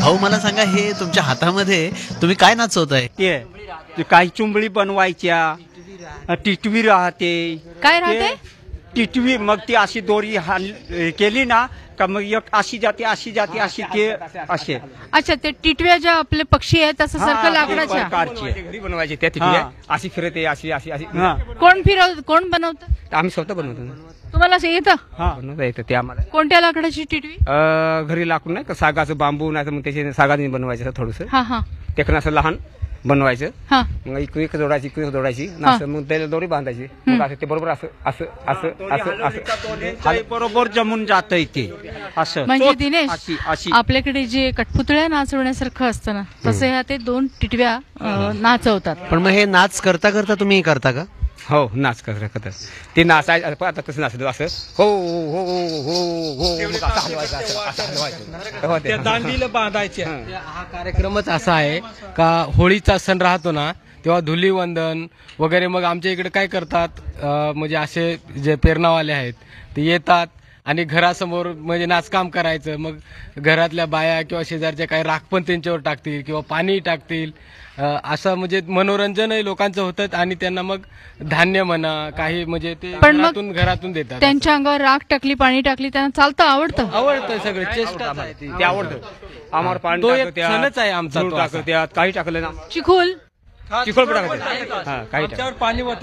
भाऊ मला सांगा, हे तुमच्या हातामध्ये तुम्ही काय नाचवताय? ते काही चुंबळी बनवायच्या, टिटवी राहते. काय राहते? टिटवी. मग ती अशी दोरी केली ना का मग एक अशी जाते अशी जाते अशी ते असे. अच्छा, ते टिटव्या ज्या आपले पक्षी आहेत तसं सारखं लाकडाच्या घरी बनवायची त्या टिटव्या. अशी फिरते अशी अशी अशी. कोण बनवतं? आम्ही स्वतः बनवतो. तुम्हाला असं येतं? बनवता येतं ते आम्हाला. कोणत्या लाकडाची टिटवी? घरी लाकूड नाही का, सागाचं बांबू नाही तर मग त्याचे सागाने बनवायचं थोडंसं. हा हा. ते असं लहान बनवायचं. हा. मग एक जोडायची इकडे जोडायची असं, मग त्याला दोरी बांधायची. मग असं ते बरोबर असं असं असं असं असं बरोबर जमून जात ते असं. म्हणजे दिनेश, आपल्याकडे जे कठपुतळ्या नाचवण्यासारखं असतं ना, तसं ह्या ते दोन टिटव्या नाचवतात. पण मग हे नाच करता करता तुम्ही करता का? हो, नाच करत ते नाचायचं. आता कसं नाचतो असं हो हो हो हो, मग असं हलवायचं असं हलवायचं. दांडीला बांधायचे. हा कार्यक्रमच असा आहे का होळीचा सण राहतो ना तेव्हा धुलीवंदन वगैरे, मग आमच्या इकडे काय करतात, म्हणजे असे जे पेरणावाले आहेत ते येतात आणि घरासमोर म्हणजे नाचकाम करायचं. मग घरातल्या बाया किंवा शेजारच्या काही राख पण त्यांच्यावर टाकतील किंवा पाणी टाकतील. असं म्हणजे मनोरंजनही लोकांचं होतं आणि त्यांना मग धान्य म्हणा काही म्हणजे ते घरातून देतात. त्यांच्या अंगावर राख टाकली, पाणी टाकली, त्यांना चालतं, आवडतं सगळं. चेष्टा ते आवडतं आम्हाला. पाणी तो एक सणच आहे आमचा. त्यात काही टाकलं ना, चिखोल चिखोल पण टाकलं. काही पाणी होते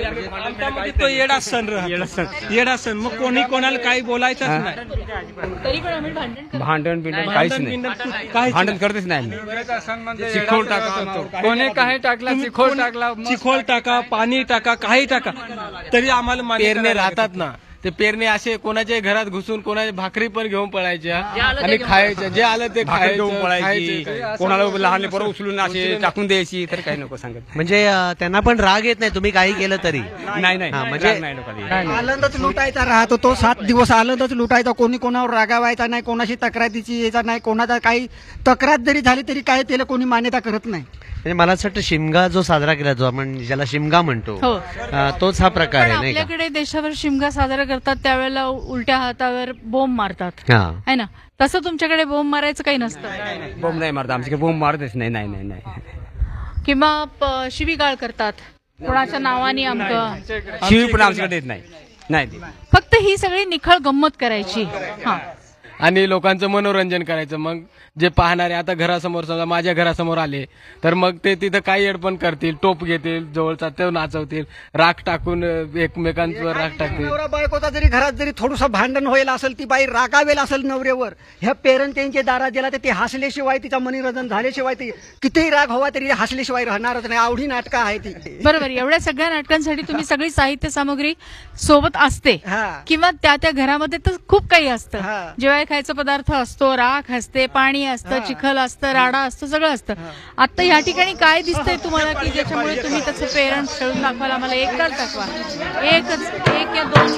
तो येडा सण येडा सण. मग कोणी कोणाला काही बोलायचंच नाही. तरी पण आम्ही भांडण बिंडण काहीच नाही. भांडण करतच नाही. चिखोल टाका, कोणी काही टाकला, चिखोल टाका, पाणी टाका, काही टाका, तरी आम्हाला पेरणे राहतात ना, ते पेरणे असे कोणाच्या घरात घुसून कोणाच्या भाकरी पण घेऊन पळायच्या आणि खायच्या. जे आलं ते घेऊन पळायची. कोणाला लहान पोरं उचलून असे टाकून द्यायची. तर काही नको सांगत. म्हणजे त्यांना पण राग येत नाही तुम्ही काही केलं तरी? नाही नाही, म्हणजे आनंदच लुटायचा राहतो तो. 7 दिवस आनंदच लुटायचा. कोणी कोणावर रागावायचा नाही, कोणाशी तक्रारीची यायचा नाही. कोणाचा काही तक्रार जरी झाली तरी काय त्याला कोणी मान्यता करत नाही. म्हणजे मला असं वाटतं शिमगा जो साजरा केला जातो, आपण ज्याला शिमगा म्हणतो, तोच हा प्रकार आहे नाही का? आपल्याकडे देशावर शिमगा साजरा करतात त्यावेळेला उलट्या हातावर बोंब मारतात है ना, तसं तुमच्याकडे बोंब मारायचं काही नसतं? बोंब नाही मारत आमच्याकडे. बोंब मारतच नाही. नाही नाही नाही. किंवा शिवीगाळ करतात कोणाच्या नावाने आमचं? शिवी पण आमच्याकडे येत नाही. नाही, फक्त ही सगळी निखळ गंमत करायची. हा. आणि लोकांचं मनोरंजन करायचं. मग जे पाहणारे आता घरासमोर समजा माझ्या घरासमोर आले तर मग ते तिथं काही एडपण करतील, टोप घेतील जवळचा, ते नाचवतील, राख टाकून एकमेकांवर राख टाकतील. नवरा बायकोचा जरी घरात जरी थोडंसं भांडण होईल असेल, ती बाई रागावेल असेल नवऱ्यावर, ह्या पेरण त्यांच्या दारात गेला तर ते हसल्याशिवाय, तिचा मनोरंजन झाल्याशिवाय, ती कितीही राग हवा तरी हसल्याशिवाय राहणारच नाही. आवडी नाटकं आहे ती. बरोबर. एवढ्या सगळ्या नाटकांसाठी तुम्ही सगळी साहित्य सामग्री सोबत असते किंवा त्या घरामध्ये तर खूप काही असतं. जेव्हा खायचा पदार्थ असतो, राख असते, पाणी असतं, चिखल असतं, राडा असतो, सगळं असतं. आता या ठिकाणी काय दिसतंय तुम्हाला की ज्याच्यामुळे तुम्ही त्याचं पेरण खेळून दाखवाल? आम्हाला एकच दाखवा. एक या दोन